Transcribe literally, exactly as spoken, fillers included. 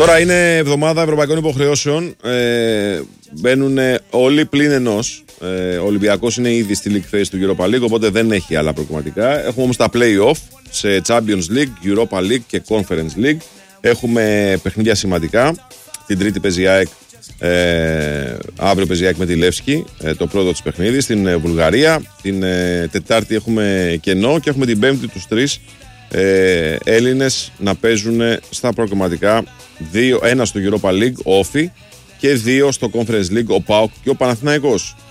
Τώρα είναι εβδομάδα ευρωπαϊκών υποχρεώσεων. Ε, μπαίνουν όλοι πλην ενός. Ε, ο Ολυμπιακός είναι ήδη στη League Phase του Europa League, οπότε δεν έχει άλλα προκριματικά. Έχουμε όμως τα play-off σε Champions League, Europa League και Conference League. Έχουμε παιχνίδια σημαντικά. Την Τρίτη παίζει η ΑΕΚ, ε, αύριο παίζει η ΑΕΚ με τη Λεύσκη, ε, το πρώτο της παιχνίδι στην ε, Βουλγαρία. Την ε, Τετάρτη έχουμε κενό και έχουμε την Πέμπτη τους τρεις ε, Έλληνες να παίζουν στα προκριματικά. Δύο, ένα στο Europa League, ο Όφη, και δύο στο Conference League, ο ΠΑΟΚ και ο Παναθηναϊκός.